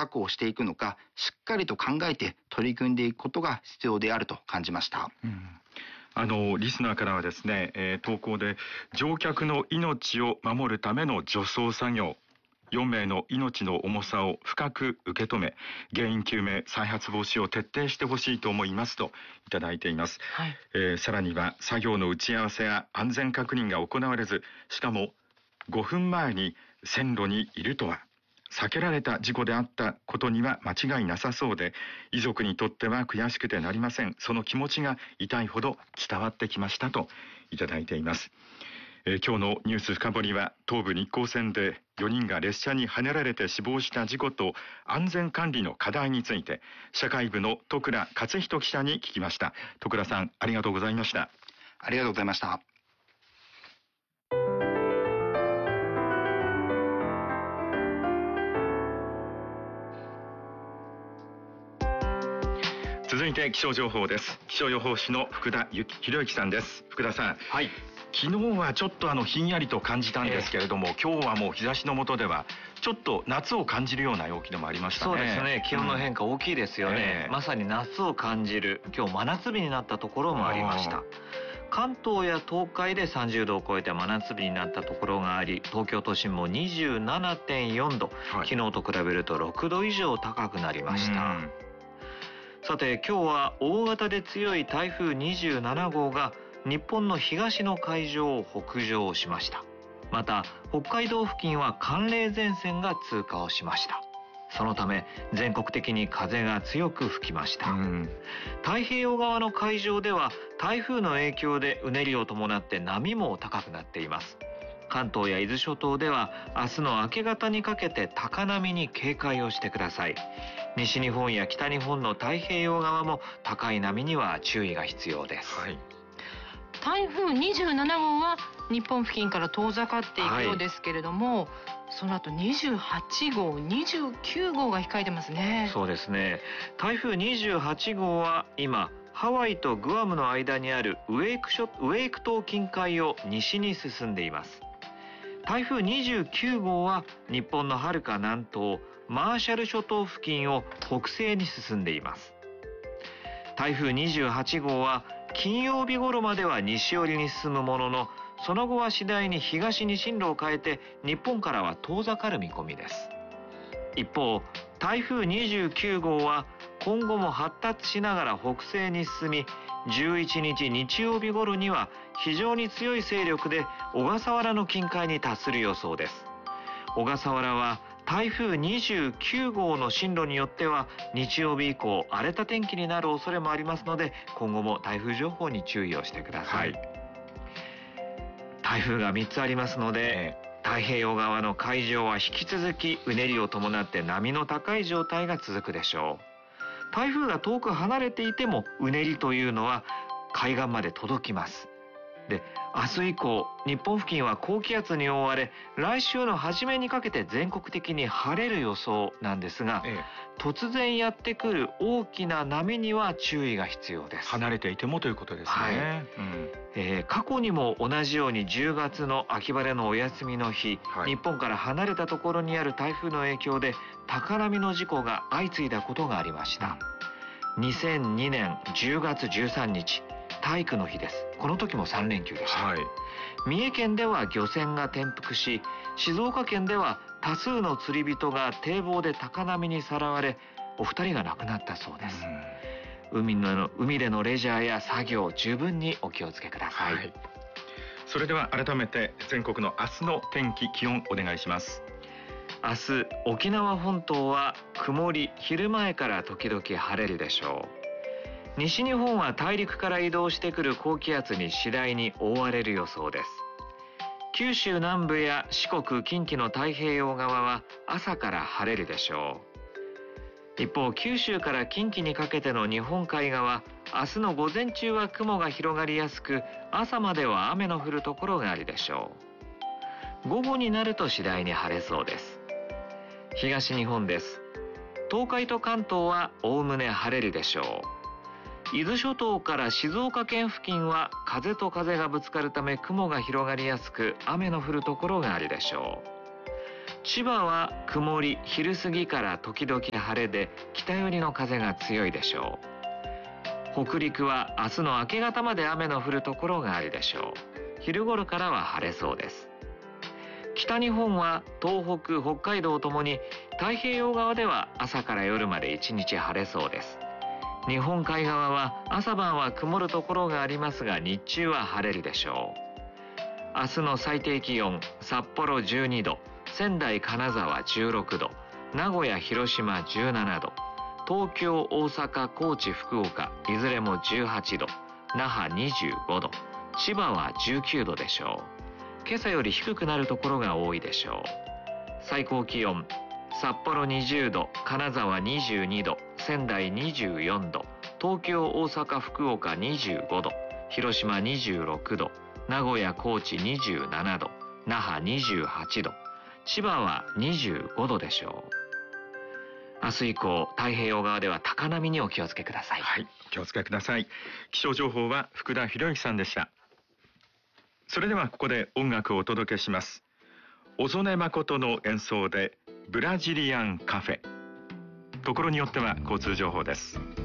確保していくのか、しっかりと考えて取り組んでいくことが必要であると感じました。 リスナーからはですね、投稿で乗客の命を守るための除草作業、4名の命の重さを深く受け止め、原因究明、再発防止を徹底してほしいと思いますといただいています。さらには作業の打ち合わせや安全確認が行われず、しかも5分前に線路にいるとは、避けられた事故であったことには間違いなさそうで、遺族にとっては悔しくてなりません。その気持ちが痛いほど伝わってきましたといただいています。今日のニュース深掘りは、東武日光線で4人が列車にはねられて死亡した事故と安全管理の課題について、社会部の戸倉克人記者に聞きました。戸倉さん、ありがとうございました。 ありがとうございました。 続いて気象情報です。気象予報士の福田博之さんです。福田さん、昨日はちょっとひんやりと感じたんですけれども、今日はもう日差しの下ではちょっと夏を感じるような陽気でもありましたね。 そうですね、気温の変化大きいですよね。まさに夏を感じる、今日真夏日になったところもありました。関東や東海で30度を超えて真夏日になったところがあり、東京都心も 27.4 度、昨日と比べると6度以上高くなりました。さて、今日は大型で強い台風27号が日本の東の海上を北上しました。また北海道付近は寒冷前線が通過をしました。そのため全国的に風が強く吹きました。太平洋側の海上では台風の影響でうねりを伴って波も高くなっています。関東や伊豆諸島では明日の明け方にかけて高波に警戒をしてください。西日本や北日本の太平洋側も高い波には注意が必要です。 台風27号は日本付近から遠ざかっていくようですけれども、その後28号、29号が控えてますね。 そうですね。台風28号は今ハワイとグアムの間にあるウェーク島近海を西に進んでいます。台風29号は日本のはるか南東マーシャル諸島付近を北西に進んでいます。台風28号は金曜日頃までは西寄りに進むものの、その後は次第に東に進路を変えて日本からは遠ざかる見込みです。一方、台風29号は今後も発達しながら北西に進み、11日日曜日頃には非常に強い勢力で小笠原の近海に達する予想です。小笠原は台風29号の進路によっては日曜日以降荒れた天気になる恐れもありますので、今後も台風情報に注意をしてください。台風が3つありますので、太平洋側の海上は引き続きうねりを伴って波の高い状態が続くでしょう。台風が遠く離れていてもうねりというのは海岸まで届きます。で、明日以降日本付近は高気圧に覆われ、来週の初めにかけて全国的に晴れる予想なんですが、突然やってくる大きな波には注意が必要です。 離れていてもということですね。 過去にも同じように10月の秋晴れのお休みの日、日本から離れたところにある台風の影響で高波の事故が相次いだことがありました。2002年10月13日体育の日です。この時も3連休でした。三重県では漁船が転覆し、静岡県では多数の釣り人が堤防で高波にさらわれ、お二人が亡くなったそうです。海でのレジャーや作業、十分にお気をつけください。 それでは改めて全国の明日の天気、気温お願いします。 明日、沖縄本島は曇り、昼前から時々晴れるでしょう。西日本は大陸から移動してくる高気圧に次第に覆われる予想です。九州南部や四国、近畿の太平洋側は朝から晴れるでしょう。一方、九州から近畿にかけての日本海側、明日の午前中は雲が広がりやすく、朝までは雨の降るところがあるでしょう。午後になると次第に晴れそうです。東日本です。東海と関東はおおむね晴れるでしょう。伊豆諸島から静岡県付近は風と風がぶつかるため雲が広がりやすく、雨の降るところがあるでしょう。 千葉は曇り、昼過ぎから時々晴れで北寄りの風が強いでしょう。北陸は明日の明け方まで雨の降るところがあるでしょう。昼頃からは晴れそうです。北日本は東北、北海道ともに太平洋側では朝から夜まで一日晴れそうです。日本海側は朝晩は曇るところがありますが、日中は晴れるでしょう。明日の最低気温、札幌12度、仙台金沢16度、名古屋広島17度、東京大阪高知福岡いずれも18度、那覇25度、千葉は19度でしょう。今朝より低くなるところが多いでしょう。最高気温、札幌20度、金沢22度、仙台24度、東京大阪福岡25度、広島26度、名古屋高知27度、那覇28度、千葉は25度でしょう。明日以降、太平洋側では高波にお気をつけください。 はい、お気をつけください。気象情報は福田博之さんでした。それではここで音楽をお届けします。小曽根誠の演奏でブラジリアンカフェ。ところによっては交通情報です。